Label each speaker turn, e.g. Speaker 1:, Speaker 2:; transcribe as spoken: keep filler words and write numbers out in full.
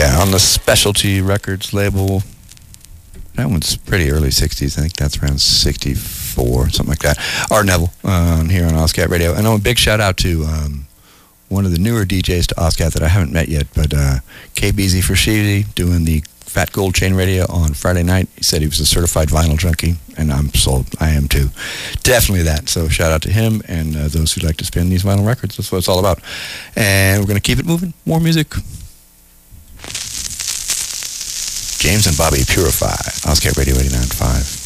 Speaker 1: Yeah, on the Specialty Records label. That one's pretty early sixties. I think that's around sixty-four, something like that. Art Neville um, here on OzCat Radio. And a big shout out to um, one of the newer D Js to OzCat that I haven't met yet, but uh, K B Z Frashidi doing the Fat Gold Chain Radio on Friday night. He said he was a certified vinyl junkie, and I'm sold. I am too. Definitely that. So shout out to him and uh, those who like to spin these vinyl records. That's what it's all about. And we're going to keep it moving. More music. James and Bobby Purify. OzCat Radio eighty-nine point five.